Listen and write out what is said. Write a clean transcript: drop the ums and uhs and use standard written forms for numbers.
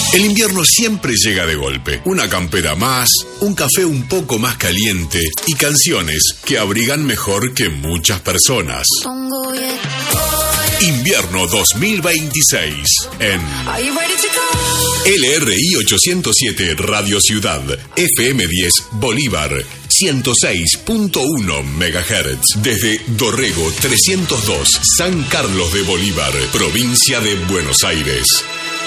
El invierno siempre llega de golpe. Una campera más, un café un poco más caliente y canciones que abrigan mejor que muchas personas. Invierno 2026 en LRI 807 Radio Ciudad, FM 10 Bolívar, 106.1 MHz, desde Dorrego 302, San Carlos de Bolívar, provincia de Buenos Aires.